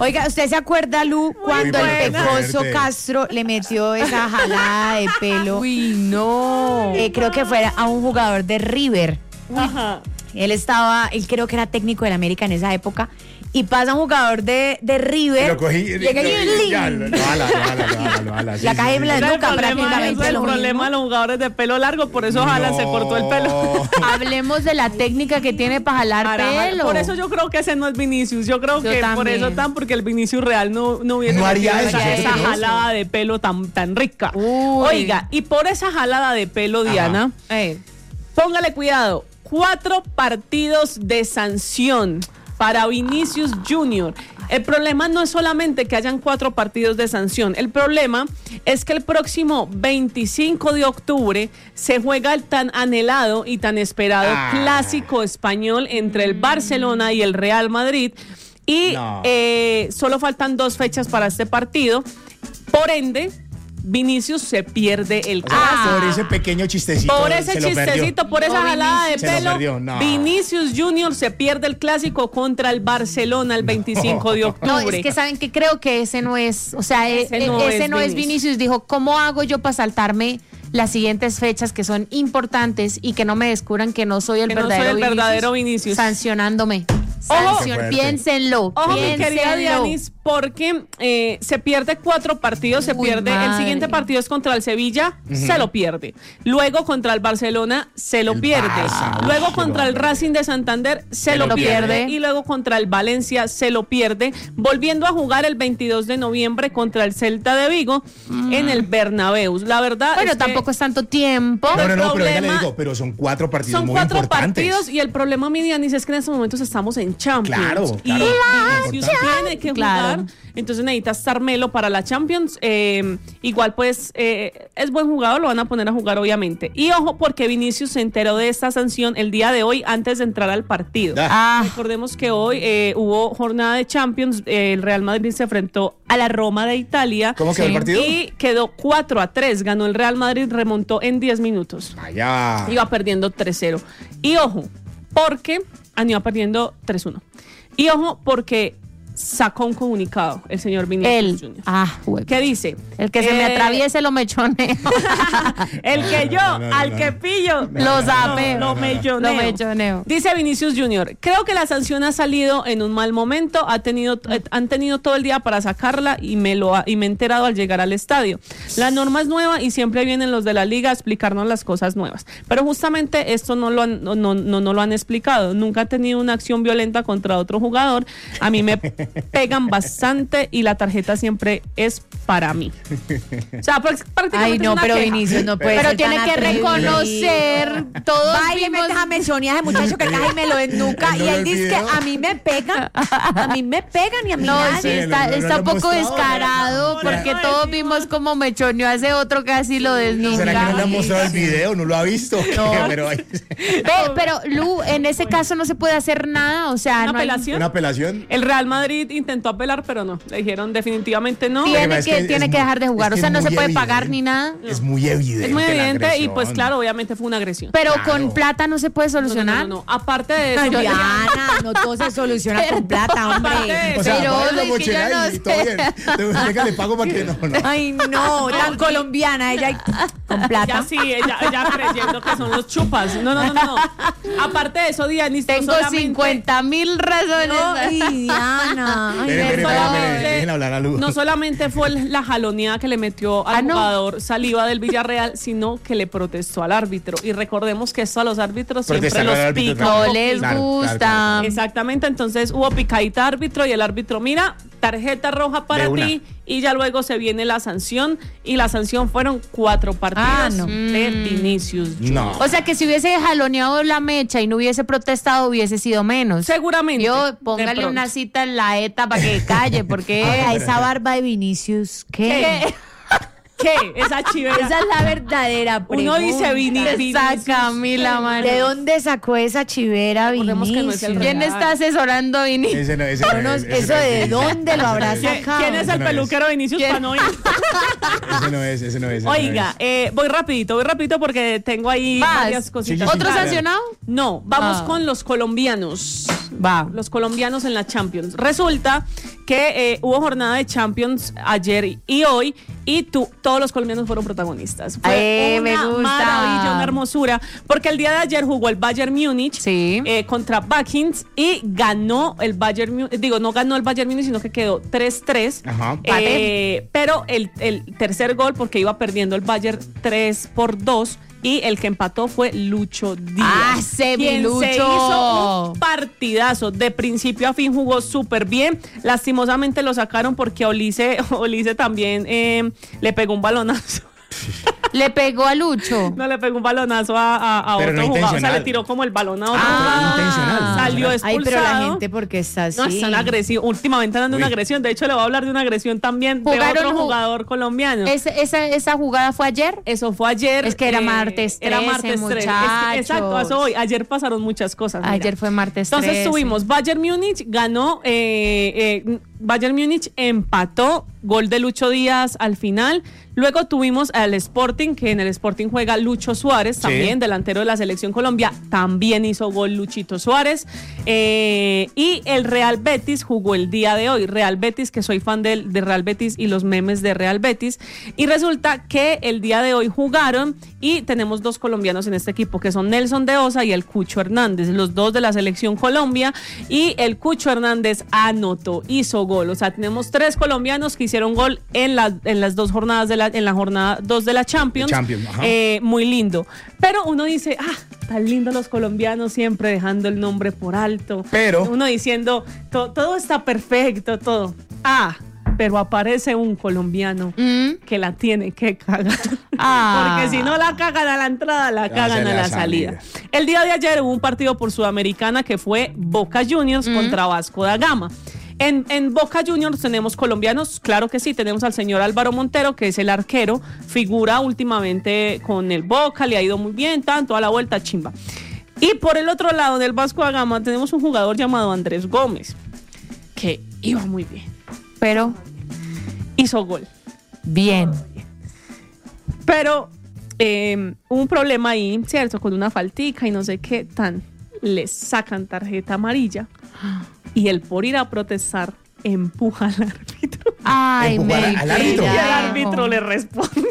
Oiga, ¿usted se acuerda, Lu, cuando el buena. pecoso Castro le metió esa jalada de pelo? Uy, no. Creo que fue a un jugador de River. Ajá. Él creo que era técnico del América en esa época. Y pasa un jugador de River. Lo cogí. Llega y Ya, lo ala. La caja de Ese es el Blanduca, problema, prácticamente ese es el lo problema mismo. de los jugadores de pelo largo, por eso Haaland se cortó el pelo. Hablemos de la técnica que tiene para jalar pelo. Por eso yo creo que ese no es Vinicius. Yo creo Yo que por también. eso porque el Vinicius real no hubiese No haría metido eso, esa ¿cierto que no? jalada de pelo tan rica. Uy. Oiga, y por esa jalada de pelo, Diana, póngale cuidado. 4 partidos de sanción para Vinicius Junior. El problema no es solamente que hayan 4 partidos de sanción. El problema es que el próximo 25 de octubre se juega el tan anhelado y tan esperado clásico español entre el Barcelona y el Real Madrid. Y No. solo faltan 2 fechas para este partido. Por ende, Vinicius se pierde el clásico. Por ese pequeño chistecito. Por ese se lo perdió. chistecito, por esa jalada de Se lo pelo, perdió, no. Vinicius Junior se pierde el clásico contra el Barcelona el 25 de octubre. No, es que saben que creo que ese no es, o sea, ese no es Vinicius. Dijo, ¿cómo hago yo para saltarme las siguientes fechas que son importantes y que no me descubran que no soy el Que no soy el verdadero Vinicius? Sancionándome. Ojo. Piénsenlo. Ojo, mi querida piénsenlo. Dianis, porque se pierde 4 partidos, se Uy, pierde. El madre. siguiente partido es contra el Sevilla, se lo pierde. Luego contra el Barcelona, se lo pierde. Barça, Luego uy, contra el Racing de Santander, se lo pierde. Y luego contra el Valencia, se lo pierde. Volviendo a jugar el 22 de noviembre contra el Celta de Vigo en el Bernabéu. La verdad Bueno, es que tampoco es tanto tiempo. No, pero ya le problema- digo, pero son 4 partidos son muy 4 importantes. partidos y el problema, mi Dianis, es que en estos momentos estamos en Champions. Claro, Y claro. Vinicius tiene que jugar, Claro. entonces necesita estar melo para la Champions. Igual, pues, es buen jugador, lo van a poner a jugar, obviamente. Y ojo, porque Vinicius se enteró de esta sanción el día de hoy antes de entrar al partido. Recordemos que hoy hubo jornada de Champions. El Real Madrid se enfrentó a la Roma de Italia. ¿Cómo quedó el partido? Y quedó 4-3. Ganó el Real Madrid, remontó en 10 minutos. Allá. Iba perdiendo 3-0. Y ojo, porque iba perdiendo 3-1. Y ojo, porque sacó un comunicado el señor Vinicius Junior. Güey. ¿Qué dice? El que se me atraviese lo mechoneo. El que yo, al que pillo, Lo zapeo. lo mechoneo. Lo mechoneo. Dice Vinicius Junior, creo que la sanción ha salido en un mal momento, han tenido todo el día para sacarla y me he enterado al llegar al estadio. La norma es nueva y siempre vienen los de la liga a explicarnos las cosas nuevas. Pero justamente esto no lo han explicado. Nunca ha tenido una acción violenta contra otro jugador. A mí me pegan bastante y la tarjeta siempre es para mí. O sea, prácticamente Ay, no, es una pero queja. Vinicius no puede Pero ser tiene tan que atrevido. reconocer. Todos Va y le vimos- metes a mechonear a ese muchacho que cae y me lo ennuca. ¿No Y ve él el dice que video? a mí me pegan y a mí No, nadie. sí, Sí, está, no está lo un poco mostrado. descarado No, porque no, todos sí, vimos como mechoneó a ese otro casi lo desnuda. ¿Será que no le han mostrado el video? ¿No lo ha visto? Pero hay Pero Lu, en ese caso no se puede hacer nada, o sea, ¿Una no hay- apelación? una apelación. El Real Madrid intentó apelar, pero no. Le dijeron definitivamente no. Lo que tiene pasa es que, que tiene es que muy- dejar de jugar, es o que sea, es no se muy puede pagar evidente. ni nada. Es muy evidente. Es muy la evidente y agresión. pues claro, obviamente fue una agresión. Pero Claro. con plata no se puede solucionar. No. Aparte de eso, Diana, no todo se soluciona con plata, hombre. O sea, Pero págale la es que yo mochila no y todo sé. bien. Venga, le pago para que no. Ay, no, tan colombiana ella con ya plata. sí, ella creyendo que son los chupas. No. Aparte de eso, Dianis, no Tengo solamente- 50,000 razones. Ay, Diana. Ay, Espere, solamente- dejen hablar a Lu. No solamente fue la jaloneada que le metió al no. jugador Saliba del Villarreal, sino que le protestó al árbitro. Y recordemos que esto a los árbitros siempre Protestar al los árbitro, pica. claro. No les Claro, gusta. claro. Exactamente, entonces hubo picadita árbitro y el árbitro, mira, tarjeta roja para De una. ti, y ya luego se viene la sanción, y la sanción fueron 4 partidos no. de Vinicius Junior. No. O sea que si hubiese jaloneado la mecha y no hubiese protestado, hubiese sido menos. Seguramente. Yo de póngale pronto. una cita en la ETA para que calle, porque a esa barba de Vinicius, ¿qué? ¿Qué? Esa chivera. Esa es la verdadera pregunta. Uno dice Esa Camila, mano. ¿De dónde sacó esa chivera, Recordemos que no es Vinicius? el ¿Quién está asesorando, Vini? Ese no, ese Yo no- es, ese ¿Eso no es, de ese dónde lo habrá no es. sacado? ¿Quién es el Ese no es. peluquero de Vinicius para no ir? Ese no es. Oiga, voy rapidito porque tengo ahí Vas. varias cositas. Sí, sí, sí. ¿Otro Claro. sancionado? No, vamos Ah. con los colombianos. Va. Los colombianos en la Champions. Resulta que hubo jornada de Champions ayer y hoy y todos los colombianos fueron protagonistas. Fue Me una gusta. maravilla, una hermosura, porque el día de ayer jugó el Bayern Múnich Sí. contra Bakins y ganó el Bayern Múnich, no ganó el Bayern Múnich, sino que quedó 3-3. Ajá. Pero el tercer gol, porque iba perdiendo el Bayern 3-2, y el que empató fue Lucho Díaz. ¡Ah, ese mi quien Lucho! se hizo un partidazo. De principio a fin jugó súper bien. Lastimosamente lo sacaron porque Olise también le pegó un balonazo. Le pegó a Lucho. No, le pegó un balonazo a Pero otro no jugador. O sea, intencional. le tiró como el balón a otro. Ah, intencional. Salió Ay, expulsado. Ay, pero la gente, ¿por qué está así? No, están agresivos. Últimamente andan de una Uy. agresión. De hecho, le voy a hablar de una agresión también de Jugaron otro ju- jugador colombiano. ¿Esa jugada fue ayer? Eso fue ayer. Es que era martes Era 13, martes 13. muchachos. Exacto, eso hoy. Ayer pasaron muchas cosas. mira. Ayer fue martes 13. Entonces tuvimos Bayern Múnich, ganó, Bayern Múnich empató, gol de Lucho Díaz al final. Luego tuvimos al Sporting, que en el Sporting juega Lucho Suárez, Sí. también delantero de la Selección Colombia, también hizo gol Luchito Suárez. Y el Real Betis jugó el día de hoy. Real Betis, que soy fan de Real Betis y los memes de Real Betis. Y resulta que el día de hoy jugaron y tenemos dos colombianos en este equipo, que son Nelson de Osa y el Cucho Hernández, los dos de la Selección Colombia. Y el Cucho Hernández anotó, hizo gol. O sea, tenemos tres colombianos que hicieron gol en las dos jornadas en la jornada 2 de la Champions. Ajá. Muy lindo. Pero uno dice, tan lindo los colombianos, siempre dejando el nombre por alto. Pero- uno diciendo, todo está perfecto, todo. Pero aparece un colombiano que la tiene que cagar. Porque si no la cagan a la entrada, la cagan a la salida. El día de ayer hubo un partido por Sudamericana que fue Boca Juniors contra Vasco da Gama. En Boca Juniors tenemos colombianos, claro que sí, tenemos al señor Álvaro Montero, que es el arquero, figura últimamente con el Boca, le ha ido muy bien, tanto a la vuelta chimba. Y por el otro lado del Vasco da Gama tenemos un jugador llamado Andrés Gómez, que iba muy bien, Pero, hizo gol. bien. Pero hubo un problema ahí, ¿cierto? Con una faltica y no sé qué tan, le sacan tarjeta amarilla y él por ir a protestar empuja al árbitro. Ay, ¿Empujar me al árbitro? Y el pirajo. árbitro le respondió.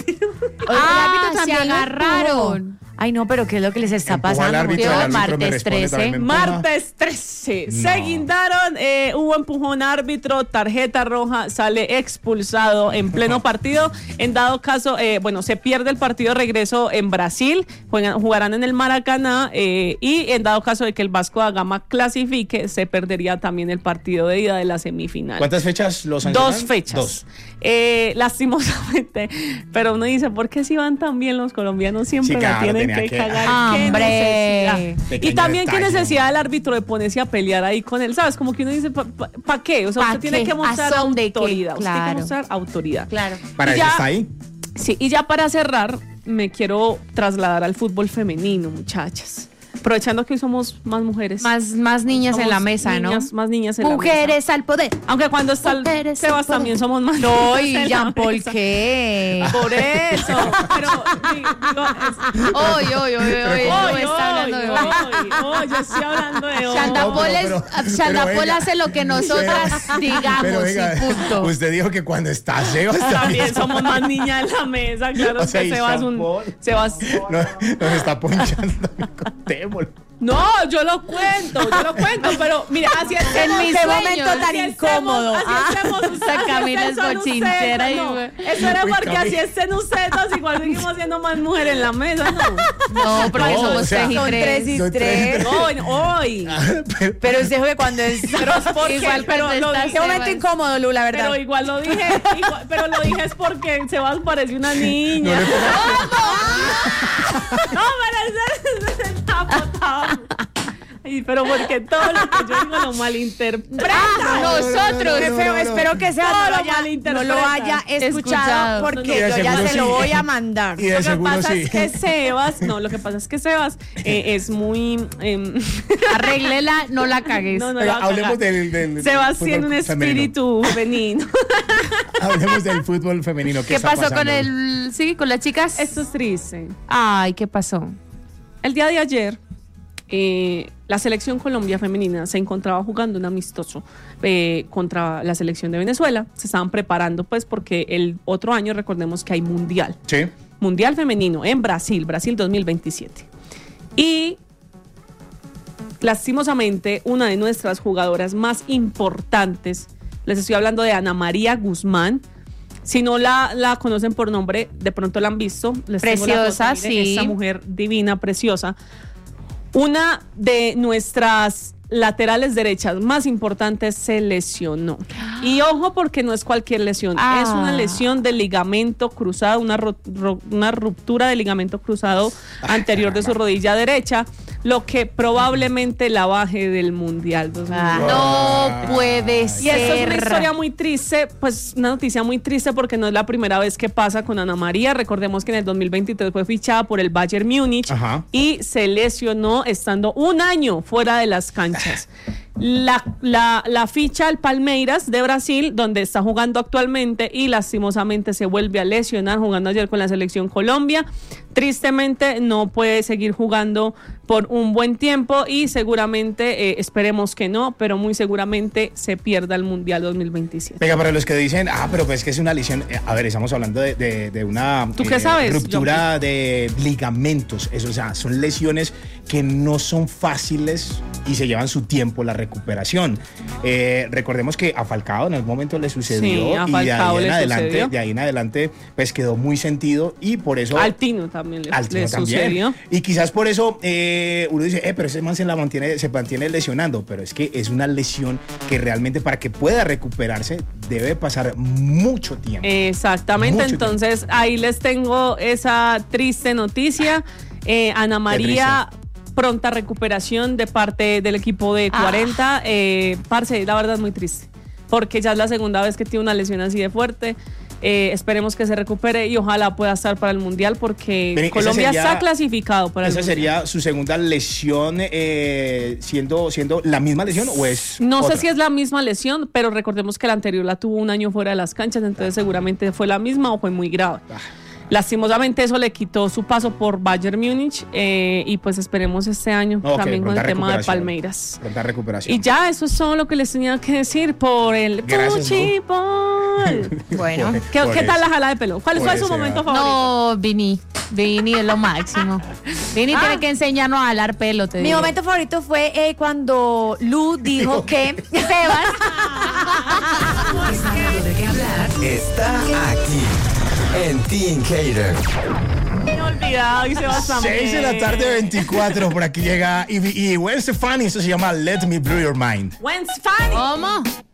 Se agarraron. Ay, no, pero ¿qué es lo que les está Empujó al pasando? árbitro, Dios, el árbitro me martes responde 13. también, me empuja. Martes 13. No. Se guindaron, hubo empujón árbitro, tarjeta roja, sale expulsado en pleno partido. En dado caso, se pierde el partido de regreso en Brasil, jugarán en el Maracaná y en dado caso de que el Vasco da Gama clasifique, se perdería también el partido de ida de la semifinal. ¿Cuántas fechas los sancionan? 2 fechas. 2. Lastimosamente, pero uno dice, ¿por qué si van tan bien los colombinos siempre Sí, la claro, tienen tenía que que- cagar? ¿Qué ¡Hombre! necesidad? Y Pequeño también qué detalle. necesidad del árbitro de ponerse a pelear ahí con él, ¿sabes? Como que uno dice, ¿para qué? O sea, ¿Pa usted tiene qué? que mostrar ¿A son de qué? autoridad. Usted tiene Claro. que mostrar autoridad. Claro. Para Y eso ya- está ahí. Sí, y ya para cerrar, me quiero trasladar al fútbol femenino, muchachas. Aprovechando que hoy somos más mujeres. Más niñas en Somos la mesa, niñas, ¿no? más niñas en la mesa. Mujeres al poder. Aunque cuando está el Mujeres Sebas al también somos más No, niñas y en la Jean Paul, mesa. ¿qué? Por eso, pero digo, Hoy, no está hablando de hoy. hoy, yo estoy hablando de hoy. Shandapol pero venga. hace lo que nosotras digamos Pero venga, y punto. usted dijo que cuando está Sebas También somos más niñas en la mesa, claro, O sea, que y Sebas Jean Paul. Sebas. nos está ponchando. Contémoslo. No, yo lo cuento, pero mira, así es. En mis Qué sueños. momento tan incómodo. Así hacemos Esa Camila es bochinchera y no, güey. eso era Uy, porque Camila. así estén ustedes, igual seguimos siendo más mujeres en la mesa, ¿no? No, porque No, somos o sea, 3 y Son 3. 3 y Son 3. Hoy. Pero usted que cuando es... Pero es porque, Igual pero cuando lo estás- dije, Qué momento incómodo, Lu, la verdad. pero igual lo dije, pero lo dije es porque Sebas parece una niña. No, pero ese está botado. Ay, pero porque todo lo que yo digo lo malinterpreta. Nosotros. Qué feo, espero que sea No no, lo lo haya malinterpretas. escuchado Escuchado. porque No, y de yo ya seguro se lo sí. voy a mandar. Y de Lo que seguro pasa sí. es que Sebas, es muy... Arréglela, no la cagues. No, Pero la va a hablemos cagar. del Sebas fútbol tiene un femenino. espíritu femenino. Hablemos del fútbol femenino. ¿Qué está pasó con pasando? con las chicas? Esto es triste. Ay, ¿qué pasó? El día de ayer, la selección Colombia femenina se encontraba jugando un amistoso contra la selección de Venezuela. Se estaban preparando, pues, porque el otro año, recordemos que hay mundial. Sí. Mundial femenino en Brasil 2027. Y lastimosamente, una de nuestras jugadoras más importantes, les estoy hablando de Ana María Guzmán. Si no la conocen por nombre, de pronto la han visto. Les tengo la Preciosa, foto, miren, sí. esta mujer divina, preciosa. Una de nuestras laterales derechas más importantes se lesionó. Y ojo, porque no es cualquier lesión. Ah. Es una lesión de ligamento cruzado, una ruptura de ligamento cruzado anterior de su rodilla derecha, lo que probablemente la baje del Mundial 2020. No puede ser. Y eso es una historia muy triste, pues una noticia muy triste porque no es la primera vez que pasa con Ana María. Recordemos que en el 2023 fue fichada por el Bayern Múnich. Ajá. Y se lesionó estando un año fuera de las canchas. La ficha al Palmeiras de Brasil, donde está jugando actualmente, y lastimosamente se vuelve a lesionar jugando ayer con la selección Colombia. Tristemente no puede seguir jugando por un buen tiempo y seguramente, esperemos que no, pero muy seguramente se pierda el Mundial 2027. Venga, para los que dicen, pero pues que es una lesión, a ver, estamos hablando de una ¿Tú qué sabes, ruptura de ligamentos, eso, o sea, son lesiones que no son fáciles y se llevan su tiempo la recuperación. Recordemos que a Falcao en algún momento le sucedió Sí, a y Falcao le sucedió. de ahí en adelante pues quedó muy sentido y por eso... Al Tino también le Tino también. sucedió. Y quizás por eso uno dice, pero ese man se mantiene lesionando, pero es que es una lesión que realmente para que pueda recuperarse debe pasar mucho tiempo. Exactamente, Mucho entonces ahí les tengo esa triste noticia. Ana María, pronta recuperación de parte del equipo de 40. Parce, la verdad es muy triste, porque ya es la segunda vez que tiene una lesión así de fuerte. Esperemos que se recupere y ojalá pueda estar para el Mundial, porque Pero Colombia está clasificado para el ¿Esa Mundial. sería su segunda lesión siendo la misma lesión o es No otra? sé si es la misma lesión, pero recordemos que la anterior la tuvo un año fuera de las canchas, entonces seguramente fue la misma o fue muy grave. Lastimosamente eso le quitó su paso por Bayern Múnich y pues esperemos este año también con el tema de Palmeiras. Pronta recuperación. Y ya, eso es todo lo que les tenía que decir por el Gracias, Fuchibol. Bueno, ¿Qué Por tal eso. la jala de pelo? ¿Cuál fue Por su eso, momento ya. favorito? No, Vini es lo máximo. Vini tiene que enseñarnos a jalar pelo, te mi digo. momento favorito fue cuando Lu dijo que Sebas ¿De qué hablar? Está aquí en Teen Cater. Me he olvidado y se va a 6 de la tarde, 24, por aquí llega y Gwen Stefani, esto se llama Let Me Blow Your Mind. Gwen Stefani. ¿Cómo?